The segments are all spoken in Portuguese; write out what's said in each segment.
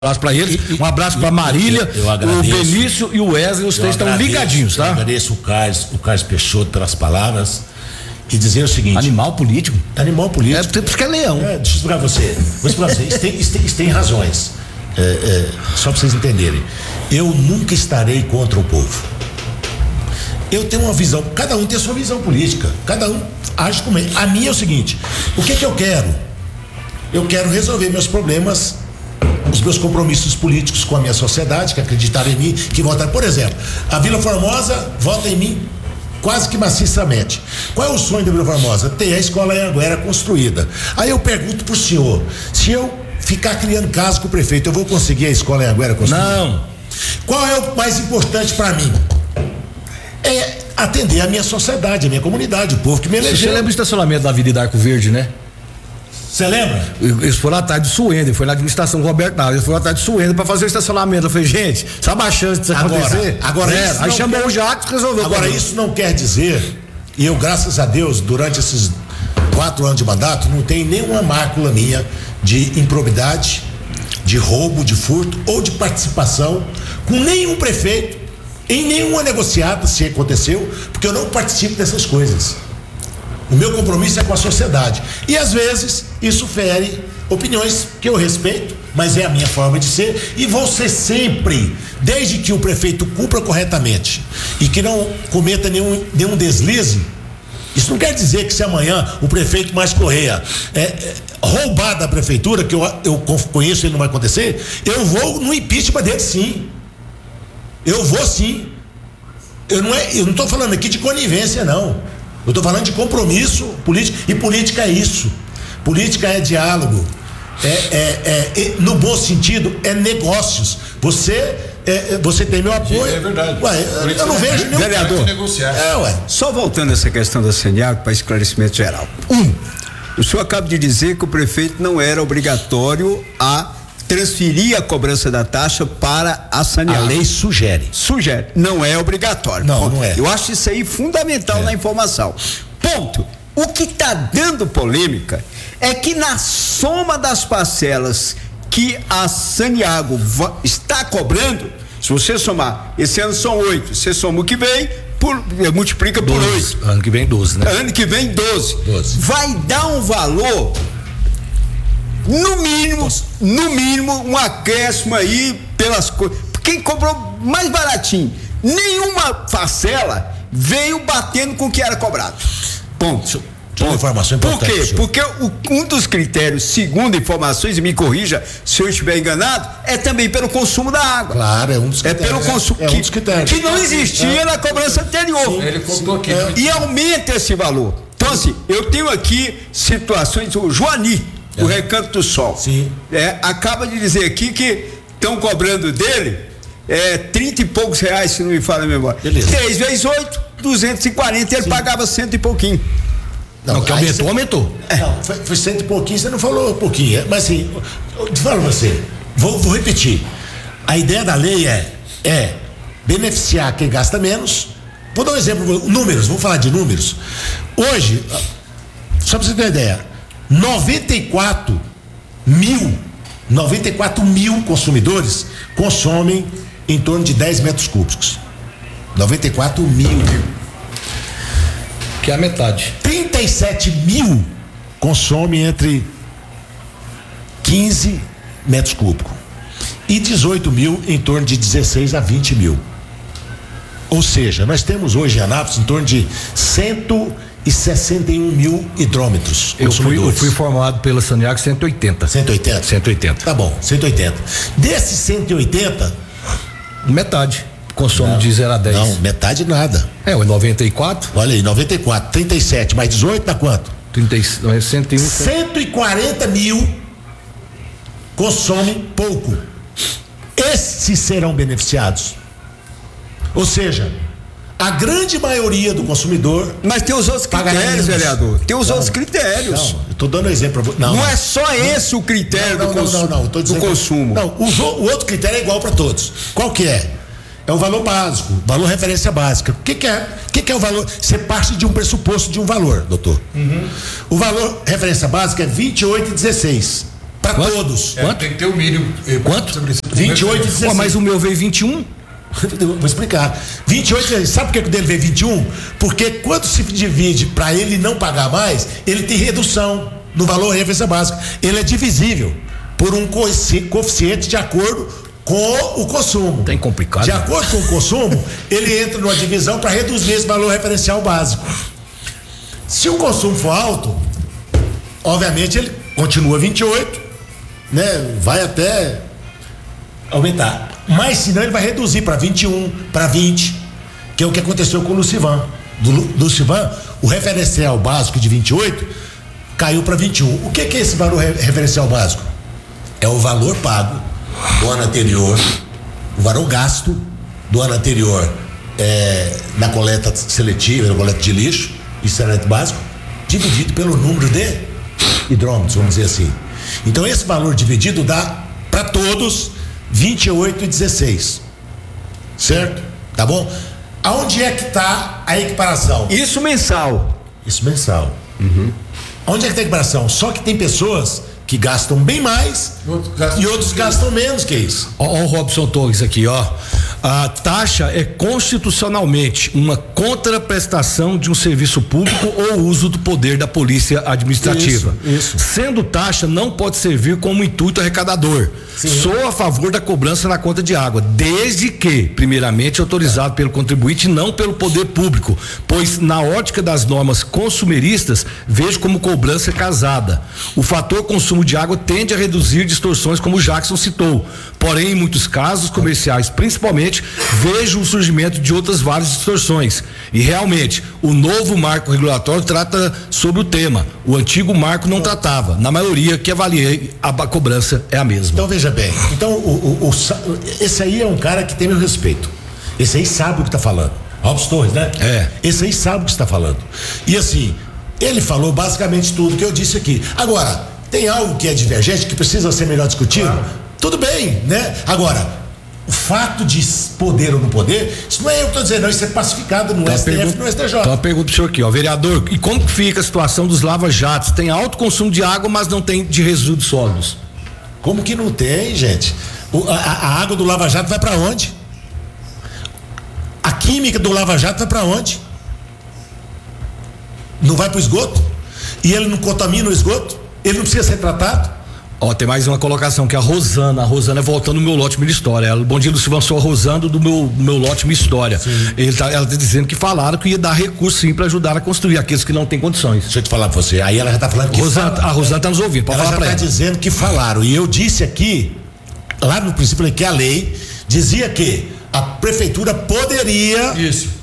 abraço para eles, um abraço para Marília, o Benício e o Wesley, os três estão ligadinhos, tá? Eu agradeço o Carlos Peixoto pelas palavras e dizer o seguinte: animal político. Animal político. É, por isso que é leão. Deixa eu explicar pra você. Isso tem razões. Só para vocês entenderem. Eu nunca estarei contra o povo. Eu tenho uma visão, cada um tem a sua visão política, cada um age como é. A minha é o seguinte: o que eu quero? Eu quero resolver meus problemas, os meus compromissos políticos com a minha sociedade, que acreditaram em mim, que votaram. Por exemplo, a Vila Formosa vota em mim quase que maciçamente. Qual é o sonho da Vila Formosa? Ter a escola Anhanguera construída. Aí eu pergunto pro senhor: se eu ficar criando caso com o prefeito, eu vou conseguir a escola Anhanguera construída? Não. Qual é o mais importante para mim? É atender a minha sociedade, a minha comunidade, o povo que me elegeu. Você lembra do estacionamento da Avenida Arco Verde, né? Você lembra? Eles foram atrás de Suenda, foi na administração Roberto Naves, eles foram atrás de Suenda para fazer o estacionamento. Eu falei, gente, sabe a chance disso acontecer? Agora aí chamou o Jacques e resolveu. Agora, isso não quer dizer, e eu, graças a Deus, durante esses 4 anos de mandato, não tem nenhuma mácula minha de improbidade, de roubo, de furto ou de participação com nenhum prefeito em nenhuma negociata, se aconteceu, porque eu não participo dessas coisas. O meu compromisso é com a sociedade. E às vezes isso fere opiniões que eu respeito, mas é a minha forma de ser, e vou ser sempre, desde que o prefeito cumpra corretamente e que não cometa nenhum deslize. Isso não quer dizer que se amanhã o prefeito Márcio Correia roubar da prefeitura, que eu conheço, ele não vai acontecer, eu vou no impeachment dele, sim. Eu vou sim. Eu não estou falando aqui de conivência, não. Eu estou falando de compromisso político. E política é isso. Política é diálogo. No bom sentido, é negócios. Você tem meu apoio. É verdade. Eu não vejo nenhum vereador. Só voltando a essa questão da Saniago para esclarecimento geral. O senhor acaba de dizer que o prefeito não era obrigatório a transferir a cobrança da taxa para a Saniago. A lei sugere. Não é obrigatório. Não é. Eu acho isso aí fundamental na informação. Ponto. O que está dando polêmica é que na soma das parcelas que a Saniago está cobrando, se você somar, esse ano são 8, você soma o que vem, multiplica por 8. Ano que vem 12, né? Ano que vem 12. Vai dar um valor, no mínimo, um acréscimo aí pelas coisas. Quem cobrou mais baratinho, nenhuma parcela veio batendo com o que era cobrado. Ponto. Uma informação importante. Por quê? Porque um dos critérios, segundo informações, e me corrija se eu estiver enganado, é também pelo consumo da água. Claro, é um dos critérios. É pelo consumo um dos critérios. Que não existia na cobrança anterior. Sim, ele contou aqui. E aumenta esse valor. Então, assim, eu tenho aqui situações, o Joani, o Recanto do Sol, acaba de dizer aqui que estão cobrando dele 30 e poucos reais, se não me falha a memória. Beleza. 3 vezes 8, 240, ele pagava 100 e pouquinho. Não, que aumentou. Não, foi 100 e pouquinho, você não falou pouquinho. Mas assim, eu falo pra você, vou repetir. A ideia da lei é beneficiar quem gasta menos. Vou dar um exemplo, números, vamos falar de números. Hoje, só pra você ter uma ideia, 94 mil consumidores consomem em torno de 10 metros cúbicos. 94 mil. Que é a metade. 37 mil consomem entre 15 metros cúbicos. E 18 mil em torno de 16 a 20 mil. Ou seja, nós temos hoje em Anápolis em torno de 161 mil hidrômetros. Eu fui informado pela Saniago 180. 180? 180. Tá bom, 180. Desses 180, metade consome de 0 a 10. Não, metade nada. O 94. Olha aí, 94, 37 mais 18 dá quanto? 101. 140 mil consomem pouco. Esses serão beneficiados. Ou seja, a grande maioria do consumidor. Mas tem os outros critérios, vereador. Tem os outros critérios. Não, eu tô dando um exemplo pra você. Não é só esse o critério do consumo. Não, o outro critério é igual para todos. Qual que é? É o valor básico, valor referência básica. O que é o valor? Você parte de um pressuposto de um valor, doutor. O valor referência básica é 28,16. Para todos. Quanto? Tem que ter o mínimo. Quanto? 28 e 16. Mas o meu veio 21. Vou explicar. 28, sabe por que o dele veio 21? Porque quando se divide para ele não pagar mais, ele tem redução no valor referência básica. Ele é divisível por um coeficiente de acordo com o consumo. Tem complicado. De acordo com o consumo, ele entra numa divisão para reduzir esse valor referencial básico. Se o consumo for alto, obviamente ele continua 28, né? Vai até aumentar. Mas senão ele vai reduzir para 21, para 20, que é o que aconteceu com o Lucivan. Do Lucivan, o referencial básico de 28 caiu para 21. O que é esse valor referencial básico? É o valor pago do ano anterior, o valor gasto do ano anterior na coleta seletiva, na coleta de lixo e saneamento básico, dividido pelo número de hidrômetros, vamos dizer assim. Então esse valor dividido dá para todos 28,16. Certo? Tá bom? Aonde é que está a equiparação? Isso mensal. Isso mensal. Uhum. Onde é que está a equiparação? Só que tem pessoas que gastam bem mais e outros gastam menos que isso. Ó, o Robson Torres aqui, ó. A taxa é constitucionalmente uma contraprestação de um serviço público ou uso do poder da polícia administrativa. Isso. Sendo taxa, não pode servir como intuito arrecadador. Sim. Sou a favor da cobrança na conta de água, desde que, primeiramente, autorizado pelo contribuinte, não pelo poder público, pois na ótica das normas consumeristas, vejo como cobrança casada. O fator consumo de água tende a reduzir distorções, como o Jackson citou. Porém, em muitos casos comerciais, principalmente, vejo o surgimento de outras várias distorções. E realmente, o novo marco regulatório trata sobre o tema. O antigo marco não tratava. Na maioria que avaliei, a cobrança é a mesma. Então veja bem, esse aí é um cara que tem meu respeito. Esse aí sabe o que está falando. Robson Torres, né? É. Esse aí sabe o que está falando. E assim, ele falou basicamente tudo que eu disse aqui. Agora, tem algo que é divergente, que precisa ser melhor discutido? Claro. Tudo bem, né? Agora, o fato de poder ou não poder, isso não é eu que estou dizendo, não, isso é pacificado no STF e no STJ. Então, uma pergunta pro senhor aqui, ó, vereador, e como que fica a situação dos lava-jatos? Tem alto consumo de água, mas não tem de resíduos sólidos. Como que não tem, gente? A água do lava-jato vai para onde? A química do lava-jato vai para onde? Não vai para o esgoto? E ele não contamina o esgoto? Ele não precisa ser tratado? Ó, tem mais uma colocação que a Rosana é voltando no meu lote Minha História. Bom dia, Lucivan, sou a Rosana do meu lote Minha História. Ela tá dizendo que falaram que ia dar recurso sim para ajudar a construir aqueles que não têm condições. Deixa eu te falar pra você, aí ela já tá falando que a Rosana tá nos ouvindo, pode ela falar já pra tá ela. dizendo que falaram, e eu disse aqui, lá no princípio que a lei dizia que a prefeitura poderia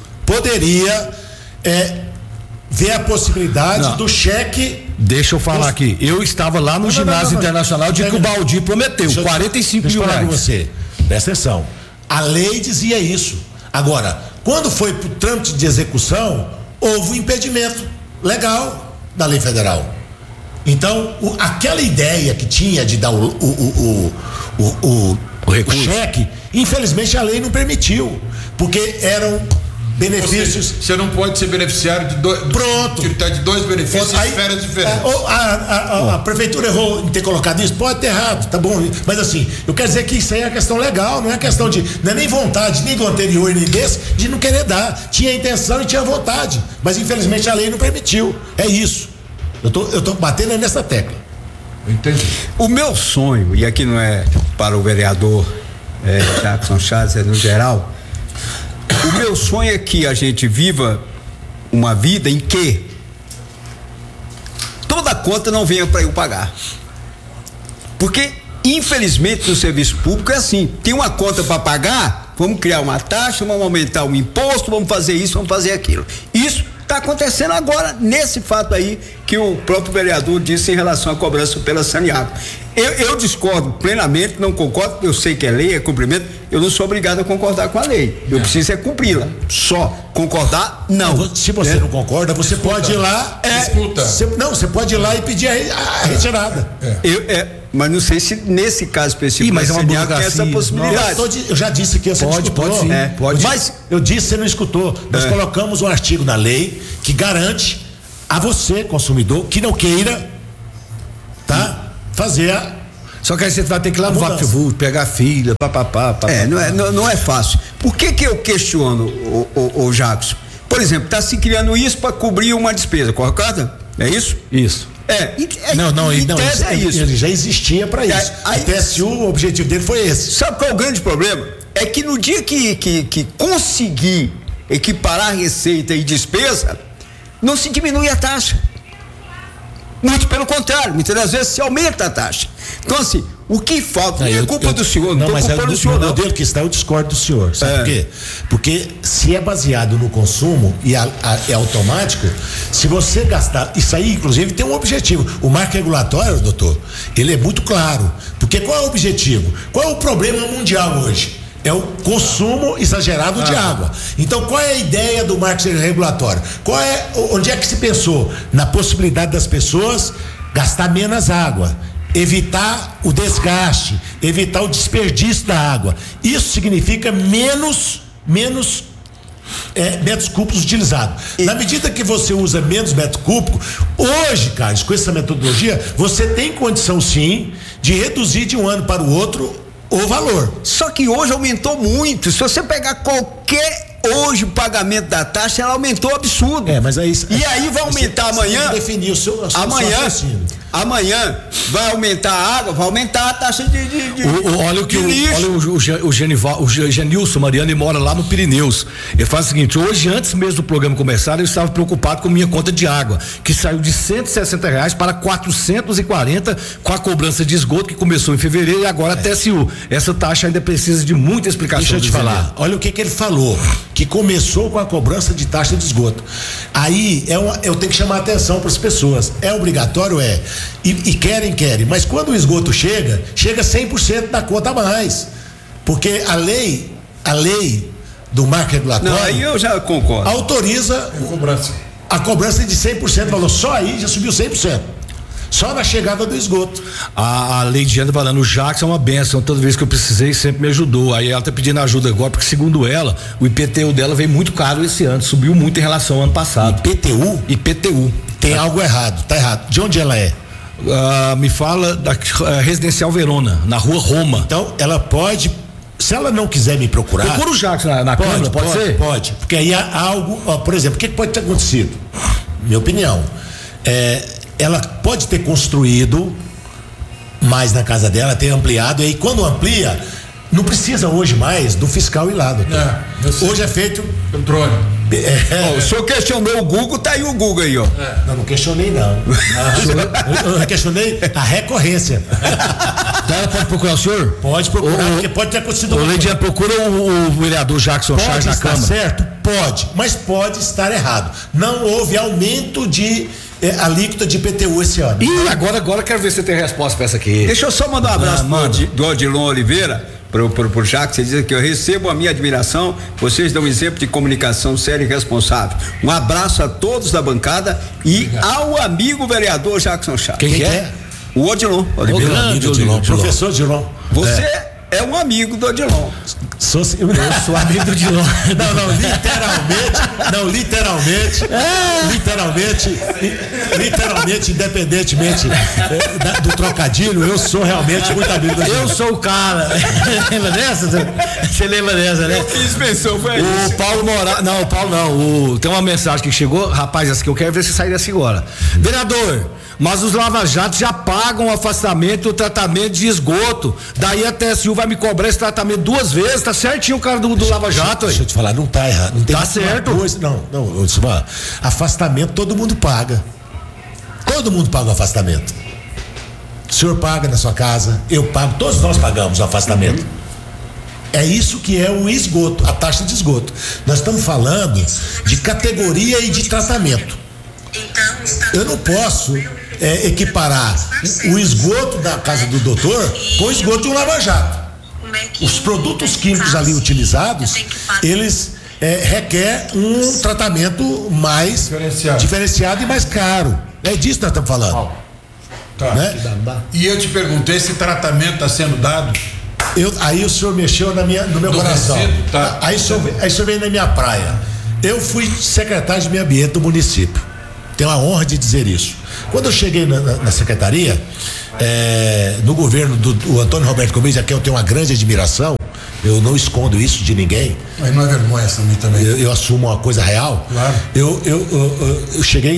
ver a possibilidade do cheque. Deixa eu falar aqui. Eu estava lá no ginásio internacional de que o Baldi prometeu 45 mil reais. Você, presta atenção. A lei dizia isso. Agora, quando foi pro trâmite de execução, houve um impedimento legal da lei federal. Então, aquela ideia que tinha de dar o cheque, infelizmente a lei não permitiu, porque eram benefícios. Você não pode ser beneficiário de dois. Pronto. De dois benefícios em esferas diferentes. A prefeitura errou em ter colocado isso? Pode ter errado, tá bom. Mas assim, eu quero dizer que isso aí é questão legal, não é questão de. Não é nem vontade, nem do anterior, nem desse, de não querer dar. Tinha intenção e tinha vontade. Mas infelizmente a lei não permitiu. É isso. Eu tô batendo nessa tecla. Entendi. O meu sonho, e aqui não é para o vereador Jackson Chaves, é no geral. O meu sonho é que a gente viva uma vida em que toda conta não venha para eu pagar. Porque, infelizmente, no serviço público é assim: tem uma conta para pagar, vamos criar uma taxa, vamos aumentar o imposto, vamos fazer isso, vamos fazer aquilo. Isso está acontecendo agora, nesse fato aí que o próprio vereador disse em relação à cobrança pela Saneago. Eu discordo plenamente, não concordo, eu sei que é lei, é cumprimento, eu não sou obrigado a concordar com a lei, eu preciso é cumpri-la, só concordar, não. Se você não concorda, você pode ir lá. Você pode ir lá e pedir a retirada. Mas não sei se nesse caso específico mas é uma tem essa possibilidade. Eu já disse que você não escutou. Pode sim, pode. Mas eu disse, você não escutou. Nós colocamos um artigo na lei que garante a você, consumidor, que não queira, tá? Fazer Só que aí você vai ter que ir lá no VaptVupt, pegar a filha, papapá. Não é fácil. Por que eu questiono, o Jacques? Por exemplo, está se criando isso para cobrir uma despesa, correto? É isso? Isso. Ele já existia para isso. A TSU, o objetivo dele foi esse. Sabe qual é o grande problema? É que no dia que conseguir equiparar receita e despesa, não se diminui a taxa. Muito pelo contrário, muitas das vezes se aumenta a taxa. Então, assim, o que falta não é culpa do senhor, não estou culpando do senhor, não. O modelo que está, eu discordo do senhor. Sabe por quê? Porque se é baseado no consumo e é automático, se você gastar, isso aí, inclusive, tem um objetivo. O marco regulatório, doutor, ele é muito claro. Porque qual é o objetivo? Qual é o problema mundial hoje? É o consumo exagerado de água. Então, qual é a ideia do marco regulatório? Onde é que se pensou? Na possibilidade das pessoas gastar menos água, evitar o desgaste, evitar o desperdício da água. Isso significa menos metros cúbicos utilizados. Na medida que você usa menos metro cúbico, hoje, Carlos, com essa metodologia, você tem condição sim de reduzir de um ano para o outro o valor. Só que hoje aumentou muito. Se você pegar qualquer hoje o pagamento da taxa, ela aumentou absurdo. Mas aí e aí vai aumentar amanhã. Definir o seu amanhã vai aumentar a água, vai aumentar a taxa de olha o Genilson Mariano, ele mora lá no Pirineus. Ele faz o seguinte: hoje, antes mesmo do programa começar, eu estava preocupado com minha conta de água, que saiu de R$160 para 440 com a cobrança de esgoto que começou em fevereiro e agora a TSU. Essa taxa ainda precisa de muita explicação. Deixa eu te falar. Olha o que ele falou, que começou com a cobrança de taxa de esgoto. Aí eu tenho que chamar a atenção para as pessoas. É obrigatório? E querem, mas quando o esgoto chega 100% da conta a mais. Porque a lei do marco regulatório. Não, aí eu já concordo. Autoriza a cobrança de 100% do valor. Só aí já subiu 100%. Só na chegada do esgoto. A Leidiana falando, o Jacques é uma benção, toda vez que eu precisei sempre me ajudou. Aí ela tá pedindo ajuda agora, porque segundo ela, o IPTU dela veio muito caro esse ano, subiu muito em relação ao ano passado. IPTU. Tem algo errado, tá errado. De onde ela é? Me fala da Residencial Verona, na rua Roma. Então, ela pode, se ela não quiser me procurar. Procura o Jacques na Câmara, pode ser? Pode, porque aí há algo, por exemplo, o que pode ter acontecido? Minha opinião, ela pode ter construído mais na casa dela, ter ampliado, e aí quando amplia, não precisa hoje mais do fiscal ir lá, doutor. Hoje é feito pelo drone. O senhor questionou o Google, tá aí o Google aí, ó. Não questionei não. Eu questionei a recorrência. Ela pode procurar o senhor? Pode procurar, porque pode ter acontecido. Leidiana, procura o vereador Jackson Charles na Câmara. Pode estar certo? Pode, mas pode estar errado. Não houve aumento de alíquota de IPTU esse ano. E agora quero ver se você tem resposta para essa aqui. Deixa eu só mandar um abraço do Odilon Oliveira pro Jacques. Ele diz que eu recebo a minha admiração, vocês dão um exemplo de comunicação séria e responsável. Um abraço a todos da bancada e ao amigo vereador Jackson Charles. Quem é? O Odilon Oliveira. Odilon. Professor Odilon. Você é um amigo do Odilon. Eu sou amigo do Odilon. Literalmente, independentemente do trocadilho, eu sou realmente muito amigo do Odilon. Eu sou o cara. Lembra dessa? Você lembra dessa, né? Quem pensou foi o Paulo Moraes. Não, o Paulo não. Tem uma mensagem que chegou, rapaz, essa que eu quero ver se sair dessa agora. Vereador, mas os lava-jatos já pagam o afastamento e o tratamento de esgoto. Daí a TSU vai me cobrar esse tratamento 2 vezes, tá certinho o cara do lava-jato. Deixa eu te falar, não tá errado. Não tem tá certo. Não, afastamento todo mundo paga. Todo mundo paga o afastamento. O senhor paga na sua casa, eu pago, todos nós pagamos o afastamento. É isso que é o esgoto, a taxa de esgoto. Nós estamos falando de categoria e de tratamento. Eu não posso equiparar o esgoto da casa do doutor com o esgoto de um lava-jato. Os produtos químicos ali utilizados, eles requer um tratamento mais diferenciado e mais caro. É disso que nós estamos falando. Tá. Né? E eu te perguntei se tratamento está sendo dado. Aí o senhor mexeu no meu coração. Resíduo, tá. Aí o senhor veio na minha praia. Eu fui secretário de meio ambiente do município. tenho a honra de dizer isso. Quando eu cheguei na secretaria, no governo do Antônio Roberto Gomes, a quem eu tenho uma grande admiração, eu não escondo isso de ninguém. Mas não é vergonha essa também. Eu assumo uma coisa real. Claro. Eu cheguei